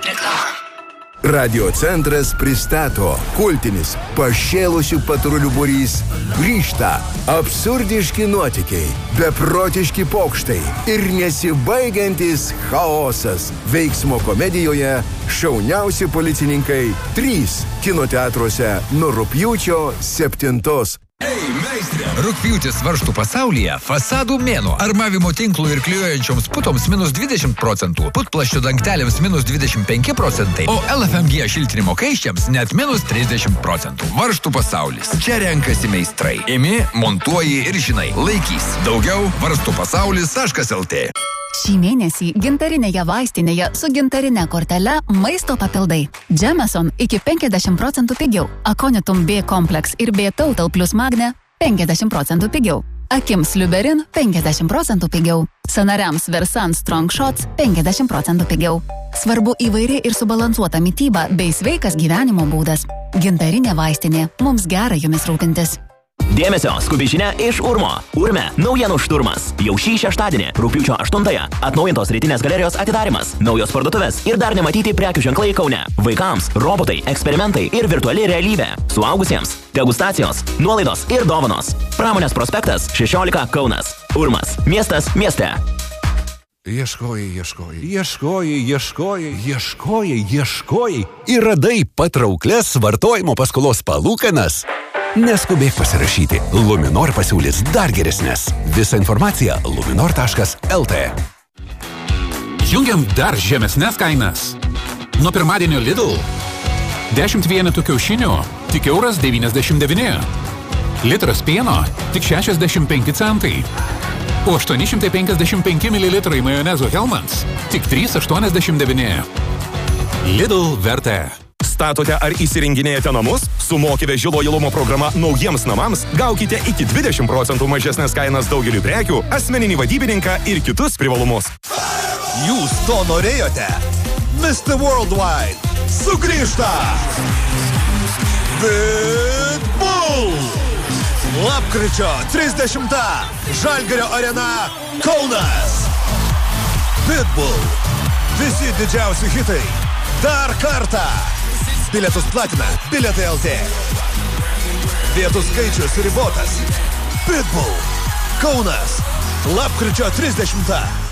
Reklama. Radio centras pristato kultinis pašėlusių patrulių būrys grįžta absurdiški nuotykiai, beprotiški pokštai ir nesibaigiantis chaosas. Veiksmo komedijoje Šauniausi policininkai 3 kinoteatruose nuo rugpjūčio 7. Ei, meistrė! Rugpjūtis varžtų pasaulyje fasadų mėnuo. Armavimo tinklų ir klijuojančioms putoms minus 20%, putplasčio dangteliams minus 25%, o LFMG šiltinimo kaiščiams net minus 30%. Varžtų pasaulis. Čia renkasi meistrai. Imi, montuoji ir žinai. Laikys. Daugiau varstupasaulis.lt. Šį mėnesį gintarinėje vaistinėje su gintarine kortele maisto papildai. Jameson iki 50% pigiau. Aconitum B Complex ir B Total plus Magne 50% pigiau. Akims Liuberin 50% pigiau. Sanariams Versan Strong Shots 50% pigiau. Svarbu įvairi ir subalansuota mityba bei sveikas gyvenimo būdas. Gintarinė vaistinė. Mums gera jumis rūpintis. Dėmesio, skubi žinia iš Urmo. Urme, naujienų šturmas. Jau šį šeštadienį, rugpjūčio 8-ąją, atnaujintos rytinės galerijos atidarimas, naujos parduotuvės ir dar nematyti prekių ženklai Kaune. Vaikams, robotai, eksperimentai ir virtuali realybė. Suaugusiems, degustacijos, nuolaidos ir dovanos. Pramonės prospektas 16 Kaunas. Urmas, miestas mieste. Ieškojai ir radai patrauklias vartojimo paskolos palūkanas. Neskubėk pasirašyti. Luminor pasiūlys dar geresnės. Visa informacija luminor.lt. Jungiam dar žemesnės kainas. Nuo pirmadienio Lidl 10 vienetų kiaušinių tik €1,99. Litras pieno tik 65 centai. O 855 ml majonezo Hellmann's tik 3,89. Lidl vertė. Statote ar įsirenginėjate namus? Su Mokyve žilo įlumo programa naujiems namams gaukite iki 20% mažesnės kainas daugeliu prekių, asmeninį vadybininką ir kitus privalumus. Jūs to norėjote? Mr. Worldwide sugrįžta! Pitbull! Lapkričio 30. Žalgirio arena Kaunas. Pitbull. Visi didžiausi hitai. Dar kartą. Bilietus platina Bilietai LT. Vietų skaičius ribotas. Pitbull. Kaunas. Lapkričio 30.